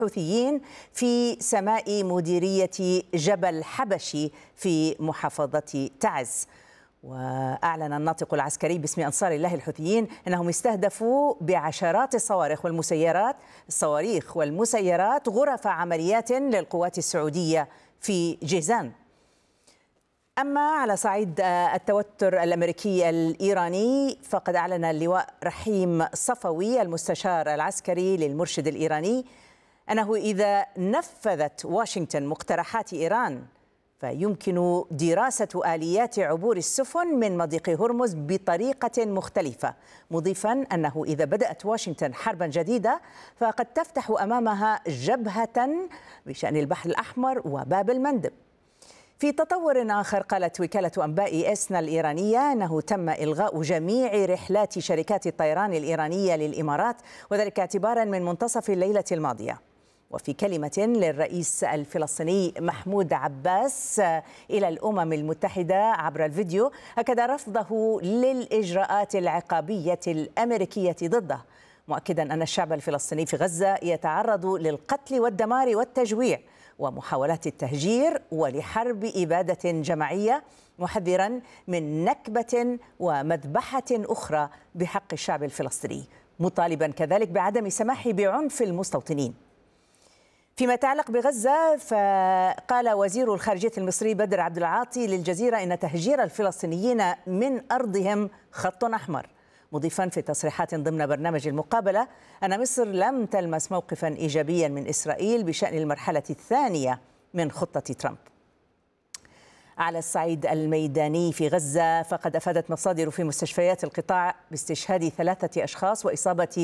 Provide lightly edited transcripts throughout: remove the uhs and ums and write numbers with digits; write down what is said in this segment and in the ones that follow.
الحوثيين في سماء مديرية جبل حبشي في محافظة تعز. وأعلن الناطق العسكري باسم أنصار الله الحوثيين أنهم استهدفوا بعشرات الصواريخ والمسيرات غرف عمليات للقوات السعودية في جيزان. أما على صعيد التوتر الأمريكي الإيراني فقد أعلن اللواء رحيم صفوي المستشار العسكري للمرشد الإيراني أنه إذا نفذت واشنطن مقترحات إيران فيمكن دراسة آليات عبور السفن من مضيق هرمز بطريقة مختلفة، مضيفا أنه إذا بدأت واشنطن حربا جديدة فقد تفتح أمامها جبهة بشأن البحر الأحمر وباب المندب. في تطور آخر قالت وكالة أنباء إسنا الإيرانية أنه تم إلغاء جميع رحلات شركات الطيران الإيرانية للإمارات، وذلك اعتبارا من منتصف الليلة الماضية. وفي كلمة للرئيس الفلسطيني محمود عباس إلى الأمم المتحدة عبر الفيديو أكد رفضه للإجراءات العقابية الأمريكية ضده، مؤكدا أن الشعب الفلسطيني في غزة يتعرض للقتل والدمار والتجويع ومحاولات التهجير ولحرب إبادة جماعية، محذرا من نكبة ومذبحة أخرى بحق الشعب الفلسطيني، مطالبا كذلك بعدم السماح بعنف المستوطنين. فيما يتعلق بغزة فقال وزير الخارجية المصري بدر عبد العاطي للجزيرة إن تهجير الفلسطينيين من أرضهم خط أحمر، مضيفا في تصريحات ضمن برنامج المقابلة أن مصر لم تلمس موقفا إيجابيا من إسرائيل بشأن المرحلة الثانية من خطة ترامب. على الصعيد الميداني في غزة فقد أفادت مصادر في مستشفيات القطاع باستشهاد 3 أشخاص وإصابة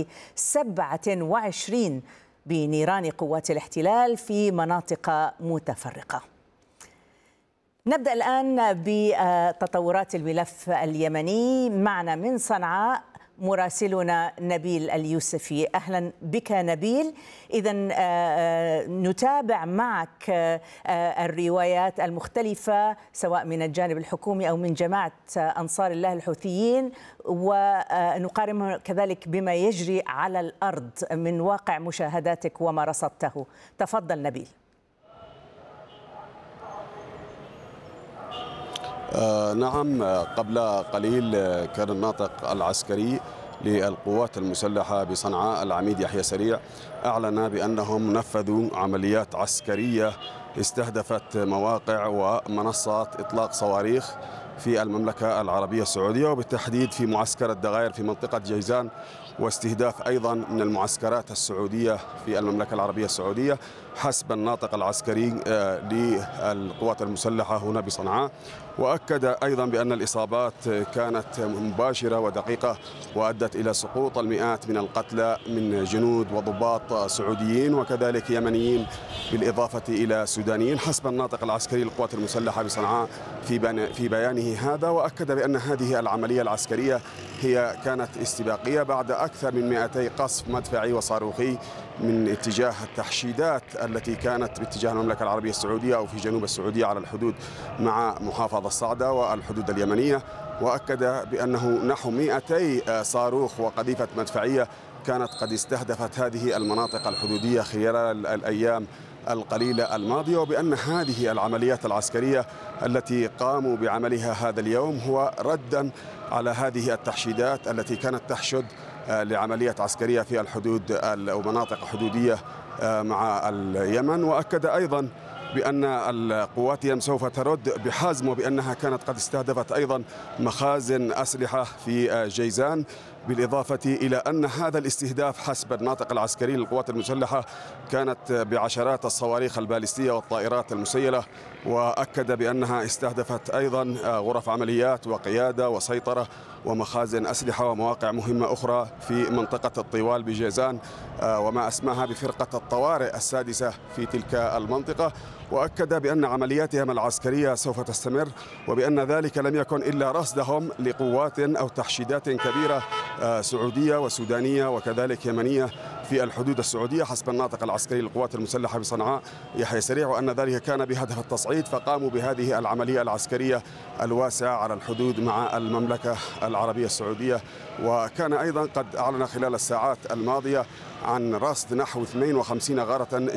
27 بنيران قوات الاحتلال في مناطق متفرقة. نبدأ الآن بتطورات الملف اليمني. معنا من صنعاء مراسلنا نبيل اليوسفي. أهلا بك نبيل. إذن نتابع معك الروايات المختلفة سواء من الجانب الحكومي أو من جماعة أنصار الله الحوثيين، ونقارن كذلك بما يجري على الأرض من واقع مشاهداتك وما رصدته. تفضل نبيل. نعم، قبل قليل كان الناطق العسكري للقوات المسلحة بصنعاء العميد يحيى سريع أعلن بأنهم نفذوا عمليات عسكرية استهدفت مواقع ومنصات إطلاق صواريخ في المملكة العربية السعودية، وبالتحديد في معسكر الدغاير في منطقة جيزان، واستهداف أيضا من المعسكرات السعودية في المملكة العربية السعودية حسب الناطق العسكري للقوات المسلحة هنا بصنعاء. وأكد أيضا بأن الإصابات كانت مباشرة ودقيقة وأدت إلى سقوط المئات من القتلى من جنود وضباط سعوديين وكذلك يمنيين بالإضافة إلى سودانيين حسب الناطق العسكري للقوات المسلحة بصنعاء في بيانه هذا. وأكد بأن هذه العملية العسكرية هي كانت استباقية بعد أكثر من 200 قصف مدفعي وصاروخي من اتجاه التحشيدات التي كانت باتجاه المملكة العربية السعودية أو في جنوب السعودية على الحدود مع محافظة صعدة والحدود اليمنية. وأكد بأنه نحو 200 صاروخ وقذيفة مدفعية كانت قد استهدفت هذه المناطق الحدودية خلال الأيام القليلة الماضية، وبأن هذه العمليات العسكرية التي قاموا بعملها هذا اليوم هو ردا على هذه التحشيدات التي كانت تحشد لعملية عسكرية في الحدود أو مناطق حدودية مع اليمن. وأكد أيضا بأن القوات سوف ترد بحزم، وبأنها كانت قد استهدفت أيضا مخازن أسلحة في جيزان، بالإضافة إلى أن هذا الاستهداف حسب الناطق العسكري للقوات المسلحة كانت بعشرات الصواريخ البالستية والطائرات المسيلة. وأكد بأنها استهدفت أيضا غرف عمليات وقيادة وسيطرة ومخازن أسلحة ومواقع مهمة أخرى في منطقة الطوال بجيزان وما أسماها بفرقة الطوارئ السادسة في تلك المنطقة. وأكد بأن عملياتهم العسكرية سوف تستمر، وبأن ذلك لم يكن إلا رصدهم لقوات أو تحشيدات كبيرة سعودية وسودانية وكذلك يمنية في الحدود السعودية حسب الناطق العسكري للقوات المسلحة بصنعاء يحيى سريع، وأن ذلك كان بهدف التصعيد، فقاموا بهذه العملية العسكرية الواسعة على الحدود مع المملكة العربية السعودية. وكان أيضا قد أعلن خلال الساعات الماضية عن رصد نحو 52 غارة